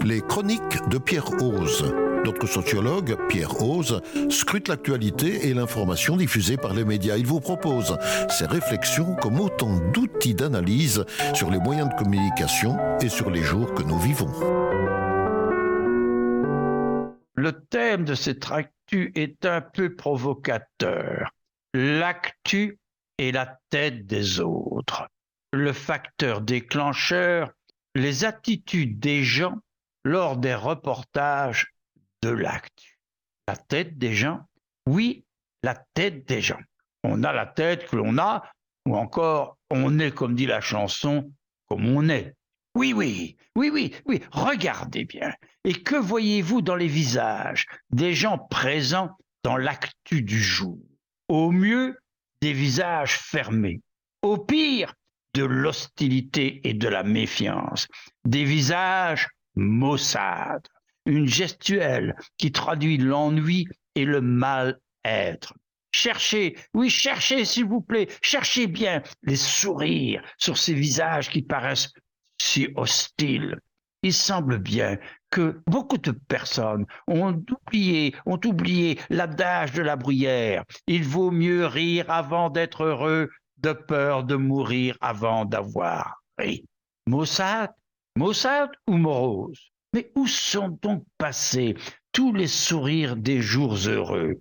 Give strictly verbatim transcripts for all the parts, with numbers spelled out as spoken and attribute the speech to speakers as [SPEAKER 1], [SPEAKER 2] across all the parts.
[SPEAKER 1] Les chroniques de Pierre Hoze. Notre sociologue, Pierre Hoze, scrute l'actualité et l'information diffusée par les médias. Il vous propose ses réflexions comme autant d'outils d'analyse sur les moyens de communication et sur les jours que nous vivons.
[SPEAKER 2] Le thème de cette actu est un peu provocateur. L'actu est la tête des autres. Le facteur déclencheur, les attitudes des gens lors des reportages de l'actu. La tête des gens, oui, la tête des gens. On a la tête que l'on a, ou encore on est, comme dit la chanson, comme on est. Oui, oui, oui, oui, oui, regardez bien. Et que voyez-vous dans les visages des gens présents dans l'actu du jour? Au mieux, des visages fermés. Au pire, de l'hostilité et de la méfiance. Des visages maussades. Une gestuelle qui traduit l'ennui et le mal-être. Cherchez, oui, cherchez s'il vous plaît, cherchez bien les sourires sur ces visages qui paraissent si hostiles. Il semble bien que beaucoup de personnes ont oublié, ont oublié l'adage de la Bruyère. Il vaut mieux rire avant d'être heureux, de peur de mourir avant d'avoir ri. Maussade, maussade ou morose? Mais où sont donc passés tous les sourires des jours heureux?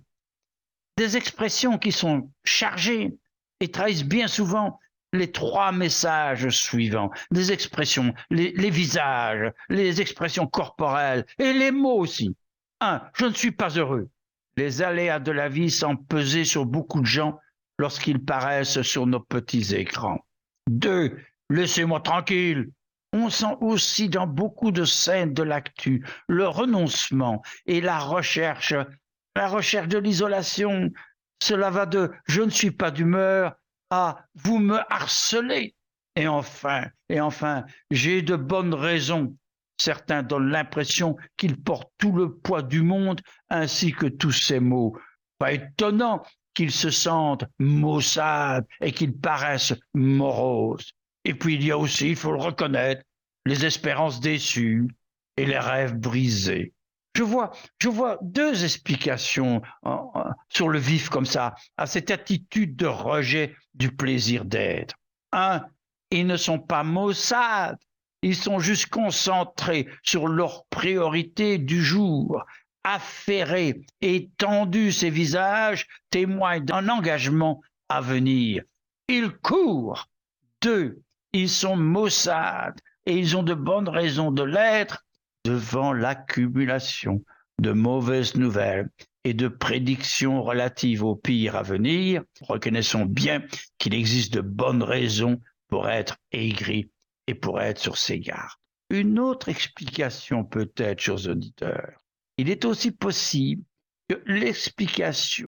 [SPEAKER 2] Des expressions qui sont chargées et trahissent bien souvent les trois messages suivants. Des expressions, les, les visages, les expressions corporelles et les mots aussi. Un, je ne suis pas heureux. Les aléas de la vie semblent peser sur beaucoup de gens lorsqu'ils paraissent sur nos petits écrans. Deux, laissez-moi tranquille. On sent aussi dans beaucoup de scènes de l'actu le renoncement et la recherche, la recherche de l'isolation. Cela va de « je ne suis pas d'humeur » à « vous me harcelez ». Et enfin, et enfin, j'ai de bonnes raisons. Certains donnent l'impression qu'ils portent tout le poids du monde ainsi que tous ces mots. Pas étonnant qu'ils se sentent maussades et qu'ils paraissent moroses. Et puis il y a aussi, il faut le reconnaître, les espérances déçues et les rêves brisés. Je vois, je vois deux explications euh, euh, sur le vif comme ça, à cette attitude de rejet du plaisir d'être. Un, ils ne sont pas maussades, ils sont juste concentrés sur leurs priorités du jour. Affairés et tendus ces visages témoignent d'un engagement à venir. Ils courent. Deux, ils sont maussades et ils ont de bonnes raisons de l'être devant l'accumulation de mauvaises nouvelles et de prédictions relatives au pire à venir. Reconnaissons bien qu'il existe de bonnes raisons pour être aigri et pour être sur ses gardes. Une autre explication peut-être, chers auditeurs. Il est aussi possible que l'explication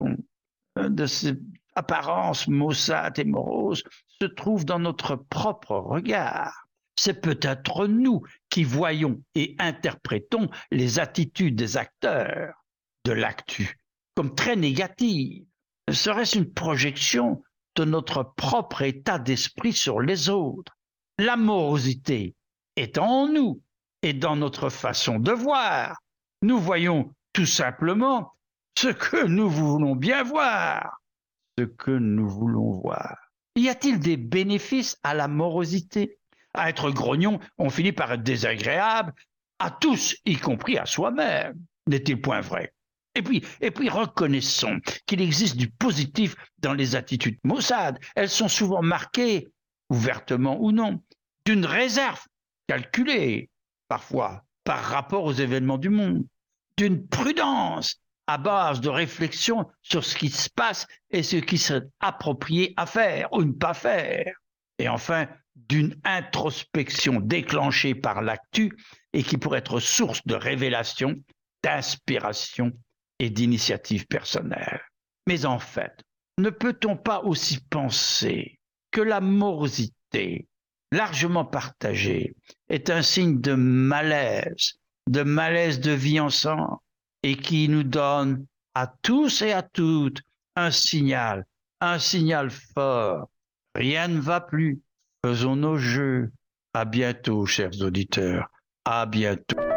[SPEAKER 2] de ces apparences maussades et moroses se trouve dans notre propre regard. C'est peut-être nous qui voyons et interprétons les attitudes des acteurs de l'actu comme très négatives. Serait-ce une projection de notre propre état d'esprit sur les autres? La morosité est en nous et dans notre façon de voir. Nous voyons tout simplement ce que nous voulons bien voir, ce que nous voulons voir. Y a-t-il des bénéfices à la morosité? À être grognon, on finit par être désagréable à tous, y compris à soi-même. N'est-il point vrai? Et puis, et puis reconnaissons qu'il existe du positif dans les attitudes maussades. Elles sont souvent marquées, ouvertement ou non, d'une réserve calculée, parfois par rapport aux événements du monde, d'une prudence à base de réflexion sur ce qui se passe et ce qui serait approprié à faire ou ne pas faire. Et enfin, d'une introspection déclenchée par l'actu et qui pourrait être source de révélation, d'inspiration et d'initiative personnelle. Mais en fait, ne peut-on pas aussi penser que la morosité, largement partagée, est un signe de malaise, de malaise de vie ensemble, et qui nous donne à tous et à toutes un signal, un signal fort. Rien ne va plus. Faisons nos jeux. À bientôt, chers auditeurs. À bientôt.